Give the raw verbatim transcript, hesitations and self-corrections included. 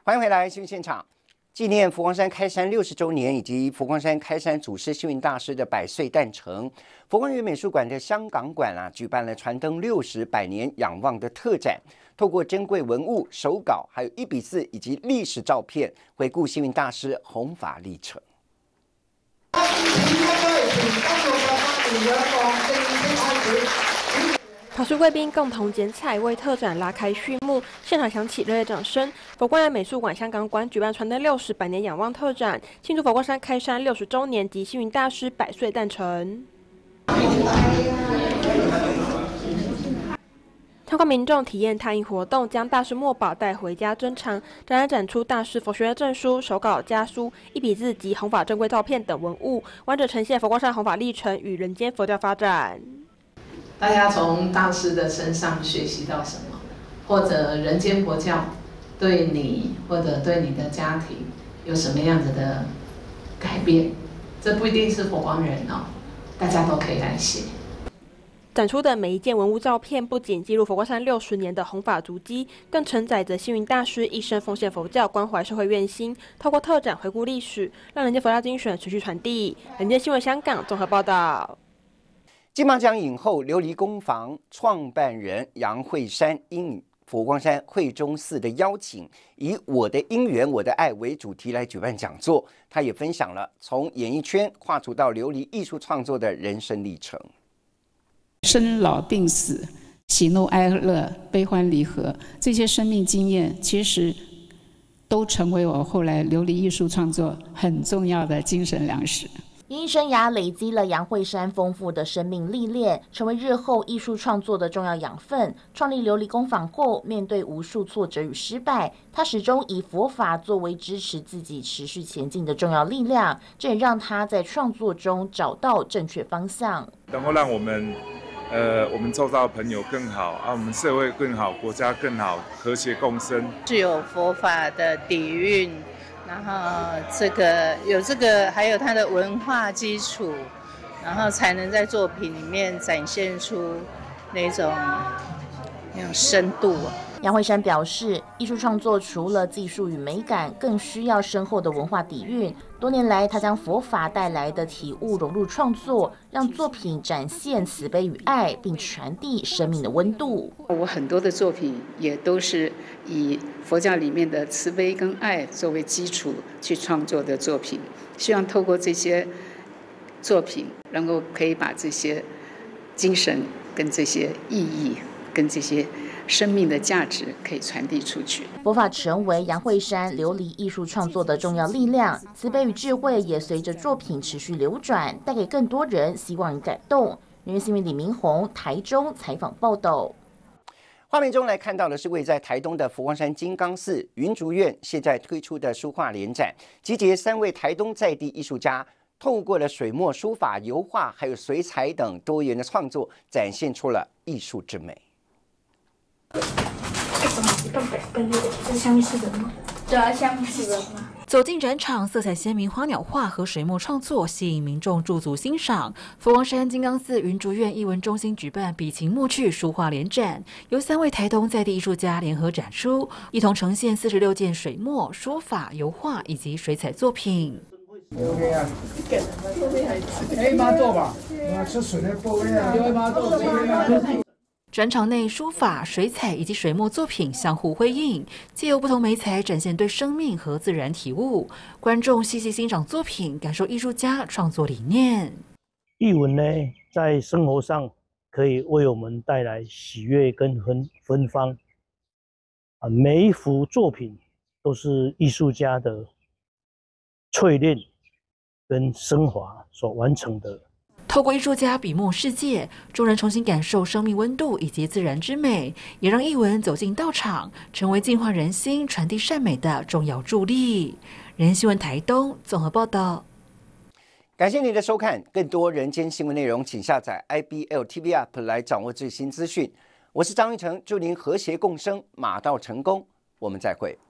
欢迎回来新闻现场，纪念佛光山开山六十周年以及佛光山开山祖师星云大师的百岁诞辰，佛光园美术馆的香港馆啊，举办了传灯六十百年仰望的特展，透过珍贵文物、手稿，还有一比四以及历史照片，回顾星云大师弘法历程。 考试贵宾共同剪彩，为特展拉开序幕。现场响起热烈掌声。佛光山美术馆香港馆举办传灯六十百年仰望特展，庆祝佛光山开山六十周年及星云大师百岁诞辰。参观民众体验拓印活动，将大师墨宝带回家珍藏。展览展出大师佛学院证书、手稿家书、一笔字及弘法珍贵照片等文物，完整呈现佛光山弘法历程与人间佛教发展。 大家从大师的身上学习到什么，或者人间佛教对你或者对你的家庭有什么样子的改变？这不一定是佛光人哦，大家都可以来写。 展出的每一件文物照片，不仅记录佛光山六十年的弘法足迹，更承载着星云大师一生奉献佛教、关怀社会愿心。透过特展回顾历史，让人间佛教精神持续传递。人间新闻香港综合报道。 金马奖影后琉璃工坊创办人杨惠珊应佛光山惠中寺的邀请，以“我的因缘，我的爱”为主题来举办讲座。他也分享了从演艺圈跨出到琉璃艺术创作的人生历程。 生老病死、喜怒哀乐、悲欢离合，这些生命经验，其实都成为我后来琉璃艺术创作很重要的精神粮食。 演艺生涯累积了杨惠珊丰富的生命历练，成为日后艺术创作的重要养分。创立琉璃工坊后，面对无数挫折与失败，他始终以佛法作为支持自己持续前进的重要力量，这也让他在创作中找到正确方向， 能够让我们呃，我们周遭的朋友更好啊，我们社会更好，国家更好，和谐共生。 是有佛法的底蕴，然后这个有这个，还有它的文化基础，然后才能在作品里面展现出那种那种深度。 杨惠珊表示，艺术创作除了技术与美感，更需要深厚的文化底蕴。多年来，他将佛法带来的体悟融入创作，让作品展现慈悲与爱，并传递生命的温度。 我很多的作品也都是以佛教里面的慈悲跟爱作为基础去创作的作品，希望透过这些作品，能够可以把这些精神跟这些意义跟这些生命的价值可以传递出去。 佛法成为杨惠珊琉璃艺术创作的重要力量，慈悲与智慧也随着作品持续流转，带给更多人希望与感动。人民新闻李明宏台中采访报道。 画面中来看到的是位在台东的佛光山金刚寺云竹院现在推出的书画联展，集结三位台东在地艺术家，透过了水墨、书法、油画还有水彩等多元的创作，展现出了艺术之美。 跟那个这像是人吗？对啊，像是人吗？ 走进展场，色彩鲜明花鸟画和水墨创作吸引民众驻足欣赏。佛光山金刚寺云竹院艺文中心举办笔情墨趣书画联展，由三位台东在地艺术家联合展出，一同呈现四十六件水墨、书法、油画以及水彩作品。 OK 啊，可以吗？做吧，我吃水的部位啊，可以吗？做这展场内书法、水彩以及水墨作品相互辉映，借由不同媒材展现对生命和自然体悟。观众细细欣赏作品，感受艺术家创作理念。 艺文呢，在生活上可以为我们带来喜悦跟芬芬芳。啊，每一幅作品都是艺术家的淬炼跟升华所完成的。 透过艺术家笔墨世界，众人重新感受生命温度以及自然之美，也让艺文走进道场，成为净化人心、传递善美的重要助力。人新闻台东综合报道。 感谢您的收看，更多人间新闻内容，请下载 I B L T V App 来掌握最新资讯。我是张玉成，祝您和谐共生，马到成功。我们再会。